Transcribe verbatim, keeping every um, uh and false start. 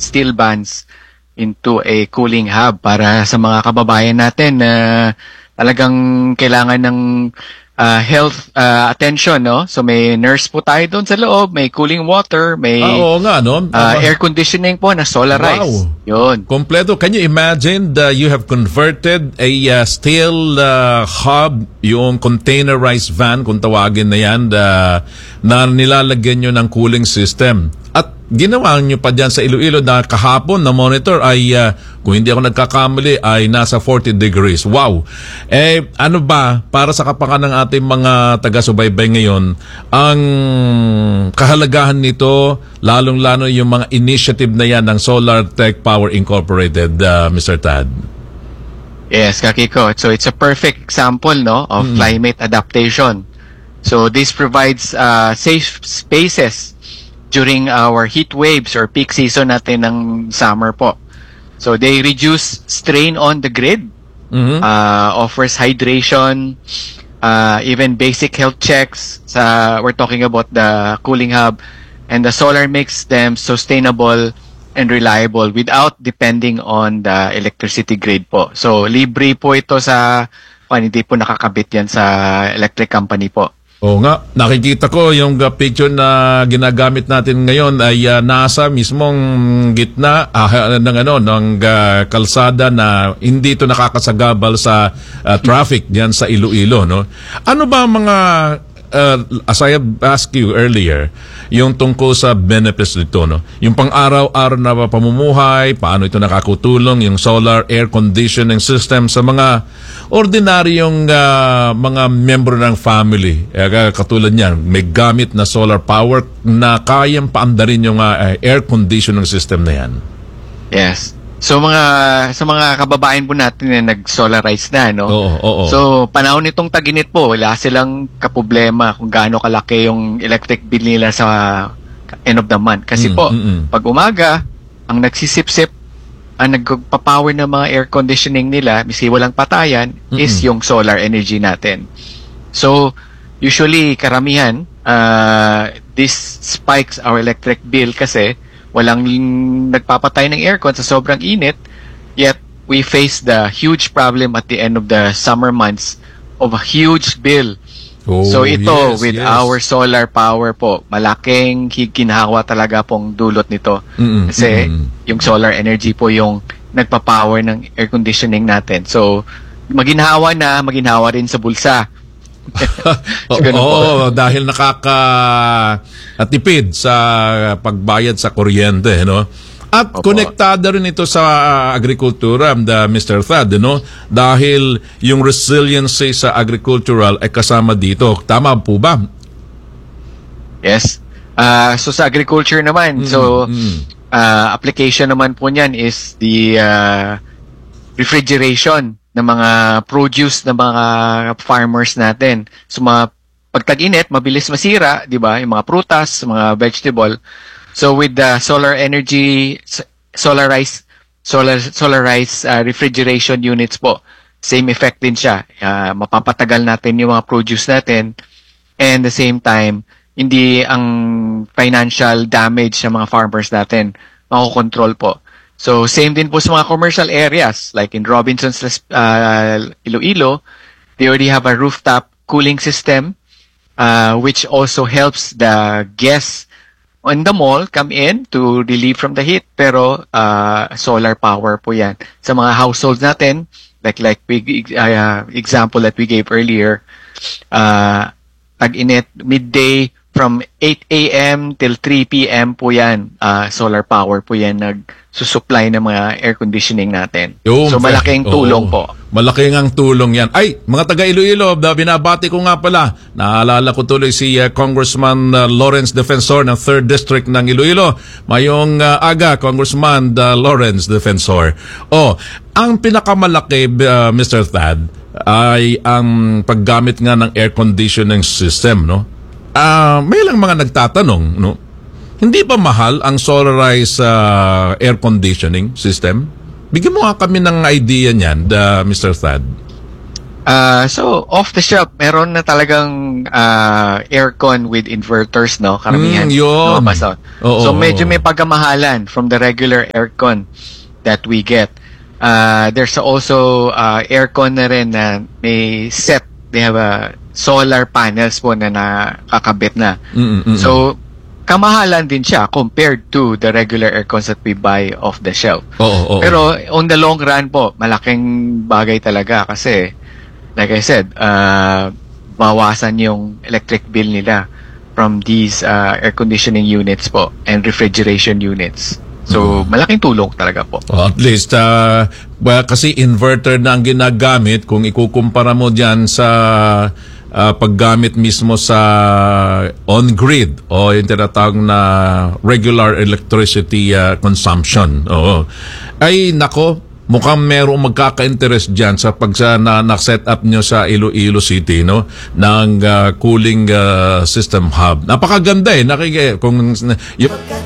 steel bands into a cooling hub para sa mga kababayan natin na talagang kailangan ng uh, health uh, attention, no? So may nurse po tayo doon sa loob, may cooling water, may ah, oo nga, no? uh, air conditioning po na solarized. Wow. Yun. Kompleto. Can you imagine that you have converted a uh, steel uh, hub, yung containerized van, kung tawagin na yan, uh, na nilalagyan nyo ng cooling system. At ginawa nyo pa dyan sa Iloilo na kahapon na monitor ay, uh, kung hindi ako nagkakamali, ay nasa forty degrees. Wow! Eh, ano ba, para sa kapakanan ng ating mga taga-subaybay ngayon, ang kahalagahan nito, lalong-lalo yung mga initiative na yan ng Solar Tech Power Incorporated, uh, Mister Tad? Yes, Kakiko. So it's a perfect example, no, of mm. climate adaptation. So this provides uh, safe spaces during our heat waves or peak season natin ng summer po. So they reduce strain on the grid, mm-hmm. uh, offers hydration, uh, even basic health checks. Sa, we're talking about the cooling hub, and the solar makes them sustainable and reliable without depending on the electricity grid po. So libre po ito sa, hindi po nakakabit yan sa electric company po. Oo nga, nakikita ko yung uh, picture na ginagamit natin ngayon ay uh, nasa mismong gitna uh, ng ano ng uh, kalsada na hindi ito nakakasagabal sa uh, traffic diyan sa Iloilo, no? Ano ba mga uh, as I have asked you earlier, yung tungkol sa benefits nito, no? Yung pang-araw-araw na pamumuhay, paano ito nakakutulong yung solar air conditioning system sa mga ordinaryong uh, mga membro ng family. Eh, katulad niyan, may gamit na solar power na kayang paandarin yung uh, air conditioning system na yan. Yes. So mga sa mga kababayan po natin na nag-solarize na, no? Oo, oo. So panahon nitong tag-init po, wala silang kaproblema kung gaano kalaki yung electric bill nila sa end of the month. Kasi mm, po, mm, mm. pag umaga, ang nagsisip-sip, ang nagpapower ng mga air conditioning nila, misi walang patayan, mm-hmm. is yung solar energy natin. So, usually, karamihan, uh, this spikes our electric bill kasi walang nagpapatay ng aircon sa sobrang init, yet we face the huge problem at the end of the summer months of a huge bill. Oh, so ito, yes, with yes. our solar power po, malaking ginhawa talaga pong dulot nito. Mm-mm, kasi mm-mm. yung solar energy po yung nagpa-power ng air conditioning natin. So, maginhawa na, maginhawa rin sa bulsa. Oo, oh, dahil nakakatipid sa pagbayad sa kuryente, no? At Opo. Konektada rin ito sa agrikultura, the Mister Thad, no? Dahil yung resiliency sa agricultural ay kasama dito. Tama po ba? Yes. Uh, so sa agriculture naman, mm, so mm. Uh, application naman po niyan is the uh, refrigeration ng mga produce ng mga farmers natin. So mga pagtag-init, mabilis masira, di ba? Yung mga prutas, mga vegetable. So with the solar energy, solarized, solar, solarized uh, refrigeration units po, same effect din siya. Uh, mapapatagal natin yung mga produce natin, and the same time, hindi ang financial damage sa mga farmers natin makokontrol po. So same din po sa mga commercial areas, like in Robinson's uh, Iloilo, they already have a rooftop cooling system, uh, which also helps the guests on the mall come in to relieve from the heat, pero uh, solar power po yan. Sa mga households natin, like like we, uh, example that we gave earlier, uh, tag-init, midday, from eight a.m. till three p.m. po yan, uh, solar power po yan nagsusupply ng mga air conditioning natin. Yung, so malaking tulong oh, po. Malaking ang tulong yan. Ay, mga taga Iloilo, binabati ko nga pala. Naalala ko tuloy si uh, Congressman uh, Lawrence Defensor ng third District ng Iloilo. Mayong uh, aga, Congressman uh, Lawrence Defensor. Oh, ang pinakamalaki, uh, Mister Thad, ay ang paggamit nga ng air conditioning system, no? Uh, may lang mga nagtatanong, no? Hindi ba mahal ang solarized uh, air conditioning system? Bigyan mo nga kami ng idea niyan, the Mister Thad. Uh, so, off the shelf, meron na talagang uh, aircon with inverters, no? Karamihan. Mm, yun. lumabas, no? Oo, So, medyo oo. may pagkamahalan from the regular aircon that we get. Uh, there's also uh, aircon na rin na may set. They have a solar panels po na nakakabit na. Mm, mm, mm. So, kamahalan din siya compared to the regular aircons that we buy off the shelf. Oo, oo. Pero on the long run po, malaking bagay talaga kasi like I said, uh, bawasan yung electric bill nila from these uh, air conditioning units po and refrigeration units. So, malaking tulong talaga po. Oh, at least, uh, ba- kasi inverter na ang ginagamit, kung ikukumpara mo dyan sa uh, paggamit mismo sa on-grid o yung tinatawag na regular electricity uh, consumption. Oo. Ay, nako, mukhang merong magkaka-interest dyan sa pag sa, na, na-set up nyo sa Iloilo City, no? Ng uh, cooling uh, system hub. Napakaganda eh. Nakik- kung, yung,